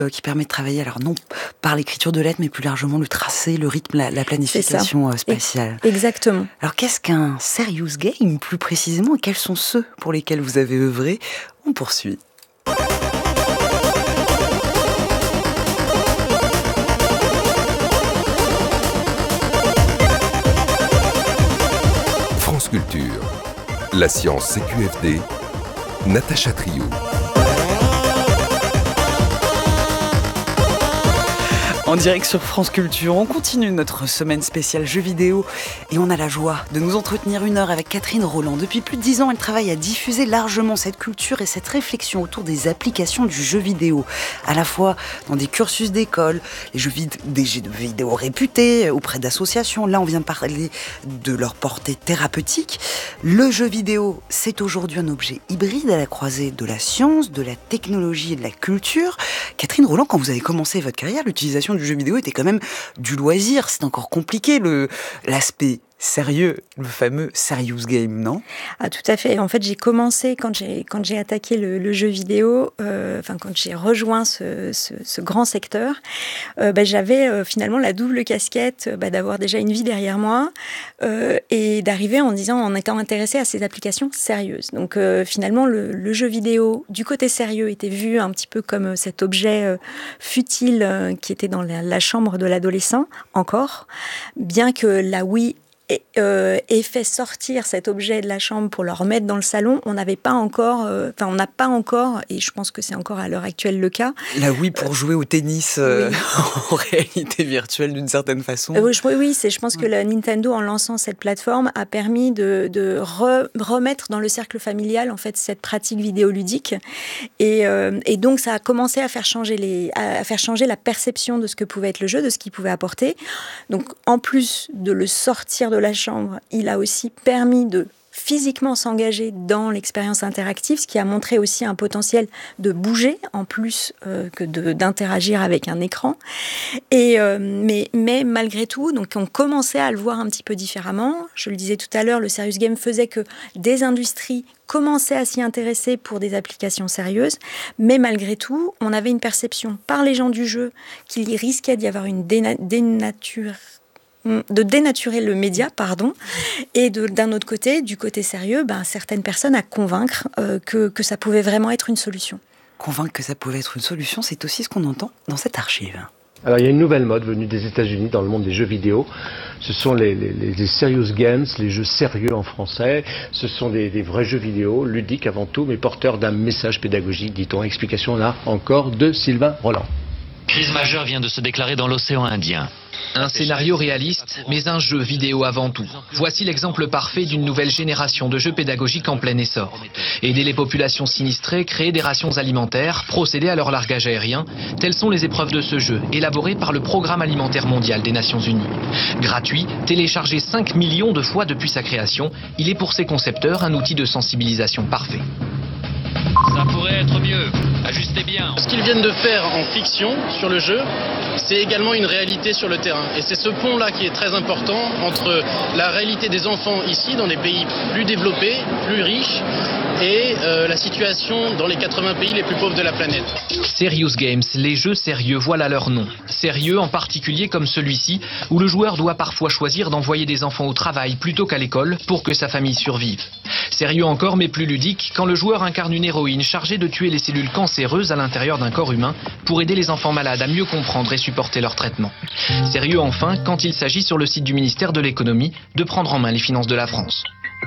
qui permet de travailler, alors non par l'écriture de lettres, mais plus largement le tracé, le rythme, la planification spatiale. Exactement. Alors qu'est-ce qu'un serious game, plus précisément, et quels sont ceux pour lesquels vous avez œuvré? On poursuit. France Culture, la science CQFD, Natacha Triou. En direct sur France Culture, on continue notre semaine spéciale jeux vidéo et on a la joie de nous entretenir 1 heure avec Catherine Rolland. Depuis plus de 10 ans, elle travaille à diffuser largement cette culture et cette réflexion autour des applications du jeu vidéo, à la fois dans des cursus d'école, des jeux vidéo réputés auprès d'associations. Là, on vient de parler de leur portée thérapeutique. Le jeu vidéo, c'est aujourd'hui un objet hybride à la croisée de la science, de la technologie et de la culture. Catherine Rolland, quand vous avez commencé votre carrière, l'utilisation du jeu vidéo était quand même du loisir. C'est encore compliqué, l'aspect sérieux, le fameux serious game, non? Ah, tout à fait. En fait, j'ai commencé quand j'ai attaqué le jeu vidéo, quand j'ai rejoint ce grand secteur, j'avais finalement la double casquette d'avoir déjà une vie derrière moi et d'arriver en étant intéressée à ces applications sérieuses. Donc finalement, le jeu vidéo du côté sérieux était vu un petit peu comme cet objet futile qui était dans la chambre de l'adolescent encore, bien que la Wii et fait sortir cet objet de la chambre pour le remettre dans le salon, on n'a pas encore, et je pense que c'est encore à l'heure actuelle le cas. La Wii pour jouer au tennis oui. En réalité virtuelle d'une certaine façon. Je pense que la Nintendo, en lançant cette plateforme, a permis de remettre dans le cercle familial en fait cette pratique vidéoludique, et donc ça a commencé à faire changer la perception de ce que pouvait être le jeu, de ce qu'il pouvait apporter. Donc en plus de le sortir de la chambre, il a aussi permis de physiquement s'engager dans l'expérience interactive, ce qui a montré aussi un potentiel de bouger en plus que d'interagir avec un écran. Mais malgré tout, donc on commençait à le voir un petit peu différemment. Je le disais tout à l'heure, le serious game faisait que des industries commençaient à s'y intéresser pour des applications sérieuses, mais malgré tout, on avait une perception par les gens du jeu qu'il risquait d'y avoir une de dénaturer le média, et d'un autre côté, du côté sérieux, certaines personnes à convaincre que ça pouvait vraiment être une solution. Convaincre que ça pouvait être une solution, c'est aussi ce qu'on entend dans cette archive. Alors il y a une nouvelle mode venue des États-Unis dans le monde des jeux vidéo. Ce sont les serious games, les jeux sérieux en français. Ce sont des vrais jeux vidéo, ludiques avant tout, mais porteurs d'un message pédagogique, dit-on. Explication là encore de Sylvain Rolland. Crise majeure vient de se déclarer dans l'océan Indien. Un scénario réaliste, mais un jeu vidéo avant tout. Voici l'exemple parfait d'une nouvelle génération de jeux pédagogiques en plein essor. Aider les populations sinistrées, créer des rations alimentaires, procéder à leur largage aérien, telles sont les épreuves de ce jeu, élaboré par le Programme alimentaire mondial des Nations Unies. Gratuit, téléchargé 5 millions de fois depuis sa création, il est pour ses concepteurs un outil de sensibilisation parfait. Ça pourrait être mieux. Ajustez bien. Ce qu'ils viennent de faire en fiction sur le jeu, c'est également une réalité sur le terrain. Et c'est ce pont-là qui est très important entre la réalité des enfants ici, dans des pays plus développés, plus riches, et la situation dans les 80 pays les plus pauvres de la planète. Serious Games, les jeux sérieux, voilà leur nom. Sérieux en particulier comme celui-ci, où le joueur doit parfois choisir d'envoyer des enfants au travail plutôt qu'à l'école pour que sa famille survive. Sérieux encore mais plus ludique quand le joueur incarne une héroïne chargée de tuer les cellules cancéreuses à l'intérieur d'un corps humain pour aider les enfants malades à mieux comprendre et supporter leur traitement. Sérieux enfin quand il s'agit sur le site du ministère de l'économie de prendre en main les finances de la France.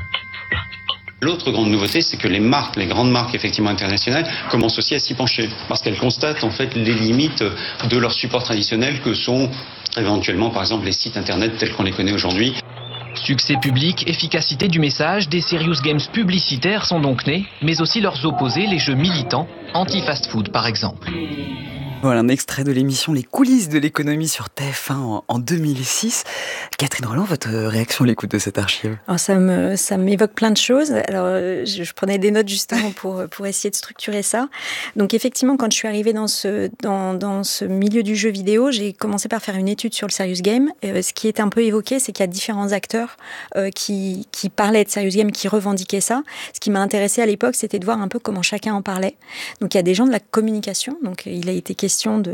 L'autre grande nouveauté, c'est que les grandes marques effectivement internationales, commencent aussi à s'y pencher, parce qu'elles constatent en fait les limites de leurs supports traditionnels que sont éventuellement par exemple les sites internet tels qu'on les connaît aujourd'hui. Succès public, efficacité du message, des serious games publicitaires sont donc nés, mais aussi leurs opposés, les jeux militants, anti-fast-food par exemple. Voilà un extrait de l'émission Les coulisses de l'économie sur TF1 en 2006. Catherine Rolland, votre réaction à l'écoute de cette archive? Alors ça m'évoque plein de choses. Alors je prenais des notes justement pour essayer de structurer ça. Donc effectivement, quand je suis arrivée dans ce milieu du jeu vidéo, j'ai commencé par faire une étude sur le serious game. Ce qui est un peu évoqué, c'est qu'il y a différents acteurs qui parlaient de serious game, qui revendiquaient ça. Ce qui m'a intéressée à l'époque, c'était de voir un peu comment chacun en parlait. Donc il y a des gens de la communication. Donc il a été question question